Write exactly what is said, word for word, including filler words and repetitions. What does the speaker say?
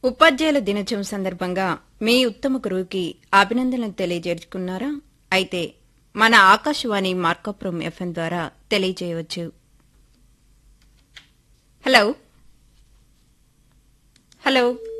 ఉపాధ్యాయుల దినోత్సవం సందర్భంగా మీ ఉత్తమ గురువుకి అభినందనలు తెలియజేసుకున్నారా? అయితే మన ఆకాశవాణి మార్కాపురం ఎఫ్ఎం ద్వారా తెలియజేయవచ్చు. Hello hello